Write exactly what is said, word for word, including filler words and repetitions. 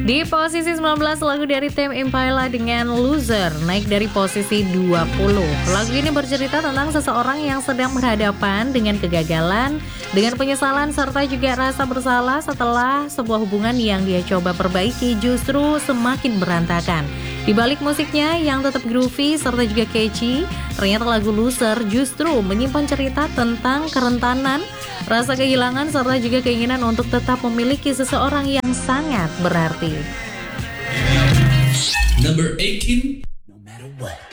Di posisi sembilan belas, lagu dari Tame Impala dengan Loser, naik dari posisi dua puluh. Lagu ini bercerita tentang seseorang yang sedang berhadapan dengan kegagalan, dengan penyesalan serta juga rasa bersalah setelah sebuah hubungan yang dia coba perbaiki justru semakin berantakan. Di balik musiknya yang tetap groovy serta juga catchy, ternyata lagu Loser justru menyimpan cerita tentang kerentanan, rasa kehilangan serta juga keinginan untuk tetap memiliki seseorang yang sangat berarti. Number eighteen. No matter what.